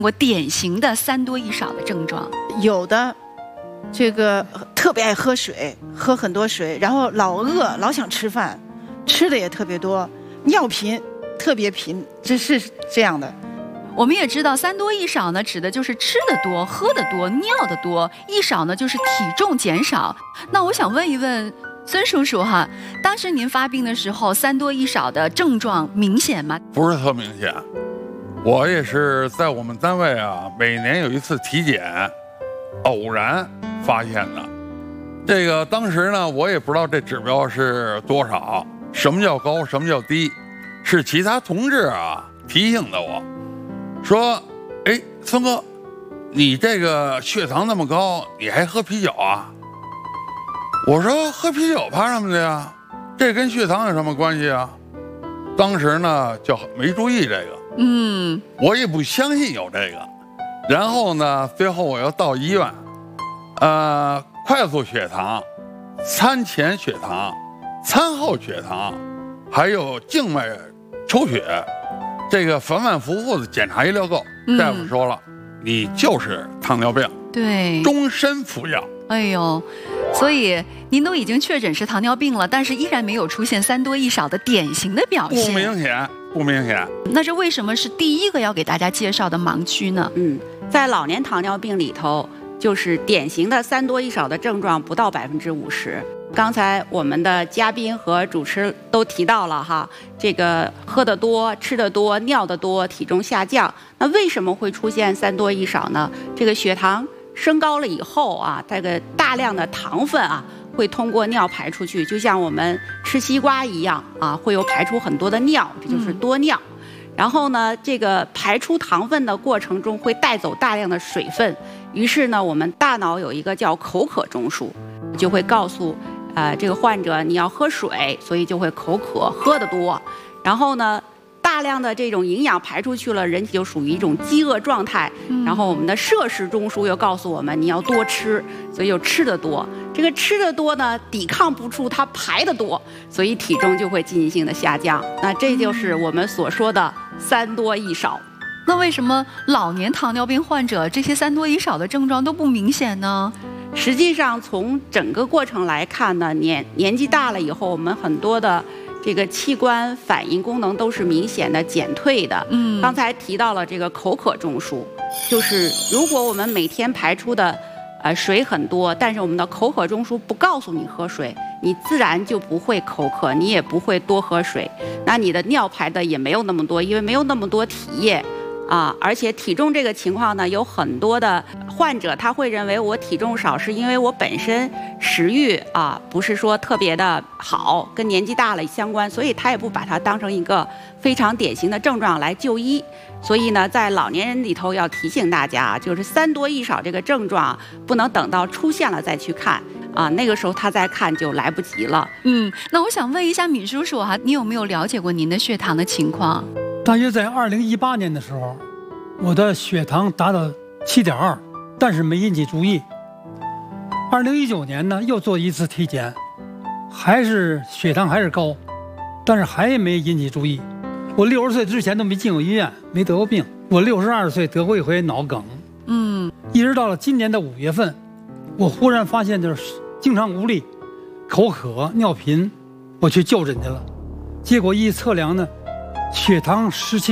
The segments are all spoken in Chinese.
过典型的3多1少的症状？ 有的，这个特别爱喝水，喝很多水，然后老饿，老想吃饭，吃的也特别多，尿频，特别频，这是这样的。 我们也知道3多1少呢，指的就是吃的多、喝的多、尿的多；一少呢，就是体重减少。那我想问一问孙叔叔哈，当时您发病的时候，3多1少的症状明显吗？ 不是特明显，我也是在我们单位啊，每年有一次体检，偶然发现的。这个当时呢，我也不知道这指标是多少，什么叫高，什么叫低，是其他同志啊提醒的我。说，哎，孙哥，你这个血糖那么高，你还喝啤酒啊？我说喝啤酒怕什么的呀？这跟血糖有什么关系啊？当时呢就没注意这个，我也不相信有这个。然后呢，最后我又到医院，快速血糖、餐前血糖、餐后血糖，还有静脉抽血。这个反反复复的检查一溜够，大夫说了，你就是糖尿病， 对， 终身服药。 哎呦，所以您都已经确诊是糖尿病了，但是依然没有出现3多1少的典型的表现， 不明显，不明显。 那这为什么是第一个要给大家介绍的盲区呢？ 在老年糖尿病里头，就是典型的3多1少的症状不到50%。刚才我们的嘉宾和主持都提到了哈，这个喝得多、吃得多、尿得多、体重下降。那为什么会出现3多1少呢？这个血糖升高了以后啊，这个大量的糖分啊会通过尿排出去，就像我们吃西瓜一样啊，会有排出很多的尿，这就是多尿。然后呢，这个排出糖分的过程中会带走大量的水分，于是呢，我们大脑有一个叫口渴中枢，就会告诉这个患者你要喝水，所以就会口渴，喝得多。然后呢，大量的这种营养排出去了，人体就属于一种饥饿状态。然后我们的摄食中枢又告诉我们你要多吃，所以就吃得多。这个吃得多呢，抵抗不住它排得多，所以体重就会进行性的下降。那这就是我们所说的3多1少。 那为什么老年糖尿病患者这些3多1少的症状都不明显呢？ 实际上，从整个过程来看呢，年纪大了以后，我们很多的这个器官反应功能都是明显的减退的。刚才提到了这个口渴中枢，就是如果我们每天排出的水很多，但是我们的口渴中枢不告诉你喝水，你自然就不会口渴，你也不会多喝水，那你的尿排的也没有那么多，因为没有那么多体液。而且体重这个情况呢，有很多的患者他会认为我体重少是因为我本身食欲不是说特别的好，跟年纪大了相关，所以他也不把它当成一个非常典型的症状来就医。所以呢，在老年人里头要提醒大家就是3多1少这个症状不能等到出现了再去看那个时候他再看就来不及了。 那我想问一下闵叔叔你有没有了解过您的血糖的情况？ 大约在2018年的时候，我的血糖达到7.2，但是没引起注意。2019年呢，又做一次体检，血糖还是高，但是还没引起注意。我60岁之前都没进过医院，没得过病。我62岁得过一回脑梗。一直到了今年的5月份，我忽然发现就是经常无力、口渴、尿频，我去就诊去了。结果一测量呢，血糖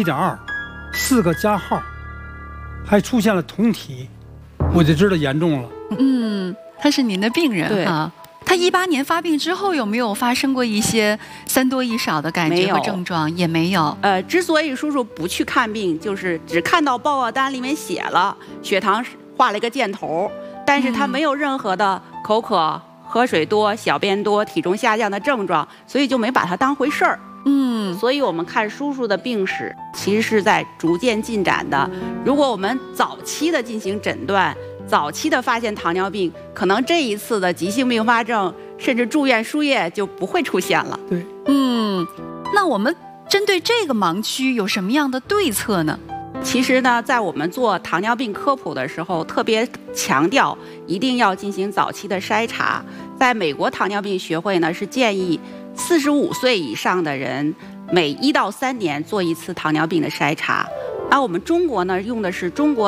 17.2，4个加号，还出现了酮体，我就知道严重了。 他是您的病人哈。他18年发病之后有没有发生过一些3多1少的感觉和症状？也没有。 之所以叔叔不去看病，就是只看到报告单里面写了血糖画了一个箭头，但是他没有任何的口渴、喝水多、小便多、体重下降的症状，所以就没把它当回事儿。所以我们看叔叔的病史其实是在逐渐进展的。如果我们早期的进行诊断，早期的发现糖尿病，可能这一次的急性并发症甚至住院输液就不会出现了。 对， 那我们针对这个盲区有什么样的对策呢？ 其实呢，在我们做糖尿病科普的时候，特别强调一定要进行早期的筛查。在美国糖尿病学会呢，是建议45岁以上的人每1到3年做一次糖尿病的筛查。 而我们中国呢，用的是中国